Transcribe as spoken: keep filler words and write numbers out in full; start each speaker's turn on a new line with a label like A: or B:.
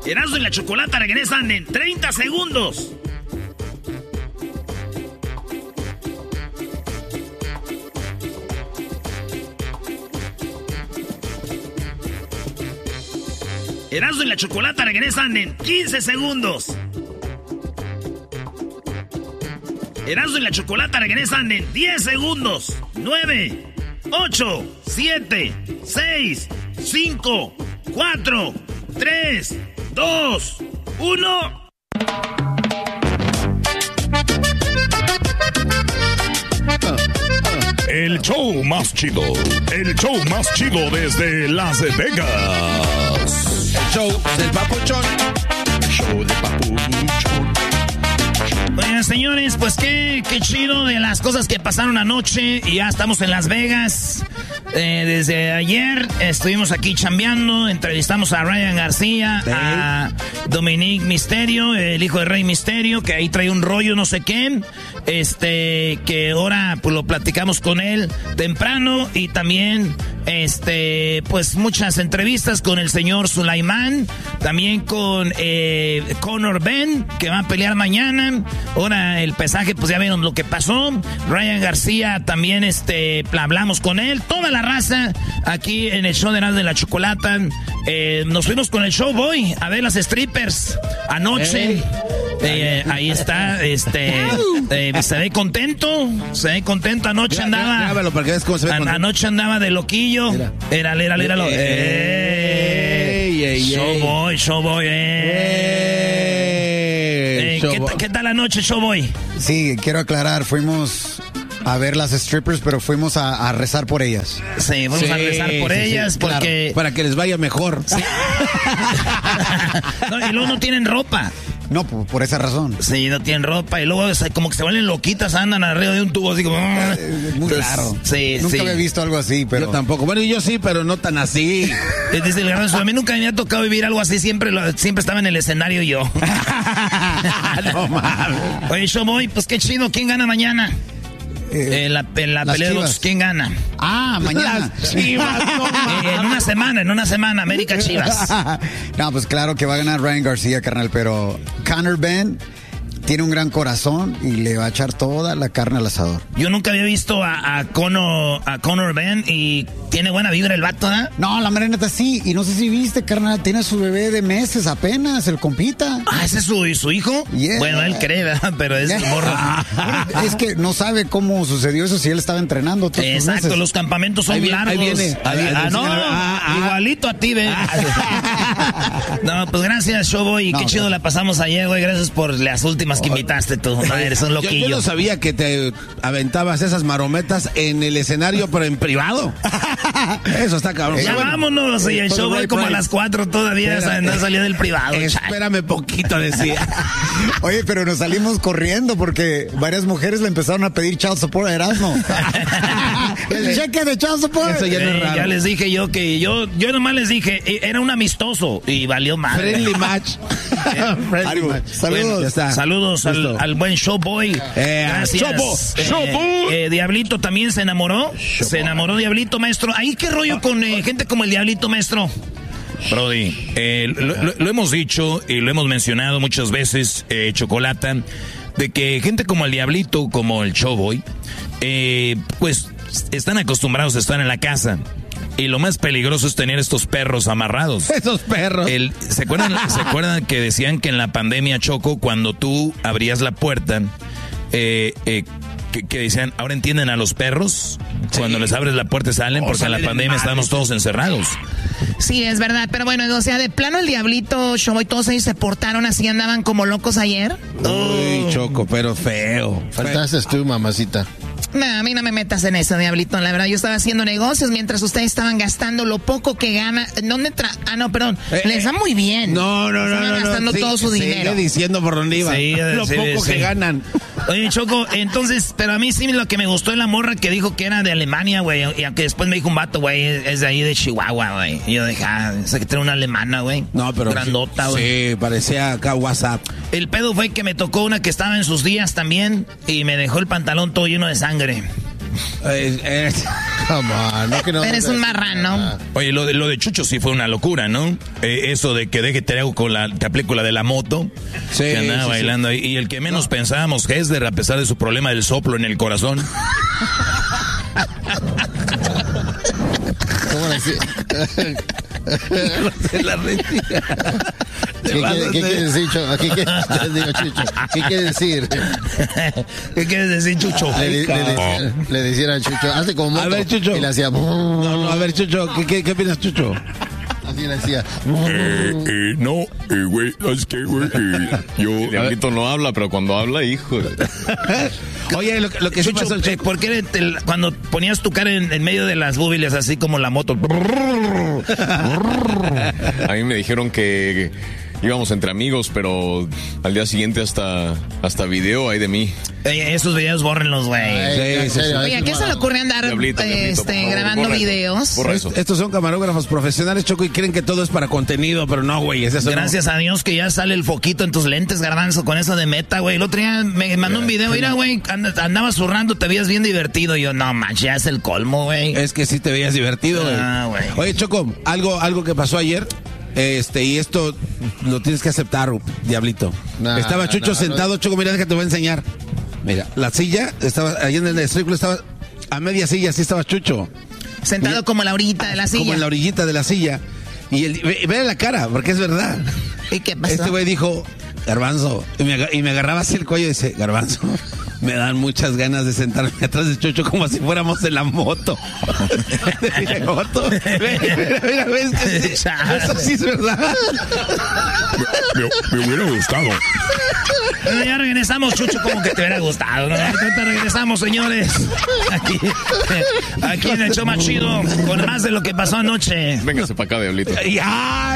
A: Erasmo y la Chocolata regresan en treinta segundos. Erasmo y la Chocolata regresan en quince segundos. Erasmo y la Chocolata regresan en diez segundos. nueve, ocho, siete, seis, cinco, cuatro, tres, dos, uno.
B: El show más chido. El show más chido desde Las Vegas.
C: El show del Papuchón. El show del Papuchón.
A: Oigan, señores, pues qué, qué chido de las cosas que pasaron anoche. Y ya estamos en Las Vegas. Eh, desde ayer estuvimos aquí chambeando. Entrevistamos a Ryan García, ¿sí? A Dominic Mysterio, el hijo de Rey Mysterio, que ahí trae un rollo no sé qué. Este, que ahora pues lo platicamos con él temprano. Y también, este, pues muchas entrevistas con el señor Sulaimán. También con eh, Conor Ben, que va a pelear mañana. Ahora el pesaje, pues ya vieron lo que pasó. Ryan García también, este, hablamos con él. Toda la raza aquí en el show de Erasmo de la Chocolata. Eh, nos fuimos con el Showboy a ver las strippers anoche. Hey. Eh, ahí está, este, eh, se ve contento, se ve contento. Anoche mira, andaba,
C: grábalo para que veas cómo se ve
A: an, anoche andaba de loquillo. Mira. Era, era, era, era,
C: ey, ey,
A: Showboy, Showboy, eh. ¿Qué, ¿Qué tal la noche, Showboy?
D: Sí, quiero aclarar, fuimos a ver las strippers, pero fuimos a, a rezar por ellas.
A: Sí, vamos sí, a rezar por sí, ellas sí, porque...
C: Claro, para que les vaya mejor. Sí.
A: No, y luego no tienen ropa.
D: No, por, por esa razón.
A: Sí, no tienen ropa y luego como que se vuelven loquitas, andan arriba de un tubo así como...
D: Eh, muy raro.
A: Sí,
D: nunca
A: sí.
D: había visto algo así, pero...
C: Yo tampoco. Bueno, yo sí, pero no tan así.
A: Dice el Garbanzo, a mí nunca me había tocado vivir algo así, siempre, lo, siempre estaba en el escenario yo. No mames. Oye, Showboy, pues qué chido, ¿quién gana mañana? Eh, en la, en la pelea de los, ¿quién gana?
D: Ah, mañana.
A: Chivas, no, eh, en una semana, en una semana, América Chivas.
D: No, pues claro que va a ganar Ryan García, carnal, pero Conor Ben tiene un gran corazón y le va a echar toda la carne al asador.
A: Yo nunca había visto a, a, Conor, a Conor Ben y tiene buena vibra el vato, ¿eh?
D: No, la mera neta sí. Y no sé si viste, carnal, tiene a su bebé de meses apenas, el compita.
A: Ah, ¿ese es su, su hijo?
D: Yeah.
A: Bueno, él cree, ¿verdad? Pero es yeah. morro.
D: Es que no sabe cómo sucedió eso si él estaba entrenando todos
A: Exacto,
D: meses.
A: Los campamentos son
C: ahí viene,
A: largos.
C: Ahí viene.
A: Ahí viene. Ah, no,
C: ah, ah,
A: igualito a ti, ve. Ah. No, pues gracias, Showboy. No, qué chido no. la pasamos ayer, güey. Gracias por las últimas que invitaste tú. No, eres un loquillo.
C: Yo, yo no sabía que te aventabas esas marometas en el escenario, pero en privado. Eso está cabrón.
A: Ya bueno, vámonos, y el show voy como a las cuatro todavía, no salió del privado.
C: Espérame poquito, decía.
D: Oye, pero nos salimos corriendo porque varias mujeres le empezaron a pedir child support a Erasmo. El cheque de child support.
A: Eso ya, no es raro. Eh, ya les dije yo que yo, yo nomás les dije, era un amistoso y valió mal.
C: Friendly match.
D: Friendly match. Saludos.
A: Bueno, saludos al, al buen Showboy.
C: Eh,
A: Gracias.
C: Showboy.
A: Eh,
C: Showboy.
A: Eh, Diablito también se enamoró. Showboy. Se enamoró Diablito, maestro. ¿Ahí qué rollo con eh, gente como el Diablito, maestro?
B: Brody, eh, lo, lo, lo hemos dicho y lo hemos mencionado muchas veces, eh, Chocolata, de que gente como el Diablito, como el Showboy, eh, pues están acostumbrados a estar en la casa. Y lo más peligroso es tener estos perros amarrados.
C: Esos perros.
B: El, ¿se, acuerdan, ¿Se acuerdan que decían que en la pandemia, Choco, cuando tú abrías la puerta, eh, eh, que, que decían, ahora entienden a los perros? Sí. Cuando les abres la puerta salen, porque en la pandemia estamos todos encerrados.
E: Sí, es verdad, pero bueno, o sea, de plano el Diablito, Showboy, todos ellos se portaron así, andaban como locos ayer.
C: Uy, Choco, pero feo.
F: Faltaste tú, mamacita.
E: No, a mí no me metas en eso, Diablito. La verdad, yo estaba haciendo negocios mientras ustedes estaban gastando lo poco que gana. ¿Dónde tra ah, no, perdón. Eh, Les va muy bien.
C: No, no, no.
E: Estaban
C: no,
E: gastando
C: no,
E: todo
C: sí,
E: su dinero.
C: Sigue diciendo por dónde iba.
A: Sí,
C: lo
A: sí,
C: poco
A: sí.
C: que ganan.
A: Oye, Choco, entonces, pero a mí sí lo que me gustó es la morra que dijo que era de Alemania, güey. Y aunque después me dijo un vato, güey, es de ahí de Chihuahua, güey. Y yo dije, ah, sé que tiene una alemana, güey.
C: No, pero.
A: Grandota, güey.
C: Sí, parecía acá WhatsApp.
A: El pedo fue que me tocó una que estaba en sus días también y me dejó el pantalón todo lleno de sangre.
C: Eh, eh, come on, no que no.
E: Eres un marrano.
B: Oye, lo de, lo de Chucho sí fue una locura, ¿no? Eh, eso de que deje te hago con la, te aplico la de la moto.
C: Sí,
B: que andaba
C: sí,
B: bailando
C: sí.
B: ahí. Y el que menos no. pensábamos, Hesder, a pesar de su problema del soplo en el corazón.
C: ¿Cómo decir? Se la retira. ¿Qué, quiere, ¿Qué quiere decir, Chucho? ¿Qué, qué, digo, Chucho? ¿Qué quiere decir?
B: ¿Qué quieres decir, Chucho?
C: Le, le, le, le decía a Chucho, hace como moto. A ver, Chucho. Y le hacía... No, no, a ver, Chucho, ¿qué, qué, qué opinas, Chucho? Así le decía.
F: Eh, eh, no, eh, güey, es que, güey, eh, yo... Diablito no habla, pero cuando habla, hijo...
C: Oye, lo, lo que
B: Chucho,
C: sí pasó...
B: Eh, ¿por qué te, cuando ponías tu cara en, en medio de las búbiles, así como la moto?
F: A mí me dijeron que... íbamos entre amigos, pero al día siguiente hasta, hasta video hay de mí.
B: Oye, esos videos bórrenlos, güey.
C: Sí, sí, sí.
E: Oye, ¿a qué se le ocurre andar
F: Diablito, Diablito,
E: este,
F: por favor,
E: grabando
F: borra
E: videos?
F: Eso, borra eso.
C: Estos son camarógrafos profesionales, Choco, y creen que todo es para contenido, pero no, güey. Es eso.
B: Gracias
C: no.
B: a Dios que ya sale el foquito en tus lentes, Garbanzo, con eso de meta, güey. El otro día me mandó un video, mira, güey, and, andaba zurrando, te veías bien divertido. Y yo, no, manches, ya es el colmo, güey.
C: Es que sí te veías divertido, güey.
B: Ah, güey.
C: Oye, Choco, algo, algo que pasó ayer. Este, y esto lo tienes que aceptar, Diablito. Nah, estaba Chucho nah, sentado, no... Choco, mira, déjate, te voy a enseñar. Mira, la silla, estaba, ahí en el stripclub estaba, a media silla, así estaba Chucho.
E: Sentado y, como la orillita de la silla.
C: Como en la orillita de la silla. Y el, ve, ve la cara, porque es verdad.
E: ¿Y qué pasó?
C: Este güey dijo, Garbanzo, y me, y me agarraba así el cuello y dice, Garbanzo, me dan muchas ganas de sentarme atrás de Chucho como si fuéramos en la moto. ¿En la moto? Mira, mira, mira, ves que sí, eso sí es verdad.
F: Me, me, me hubiera gustado.
B: Bueno, ya regresamos, Chucho, como que te hubiera gustado, ¿no? Ahorita regresamos, señores. Aquí, aquí en el show más chido, con más de lo que pasó anoche.
F: Véngase para acá, Diablito.
C: ¡Ya!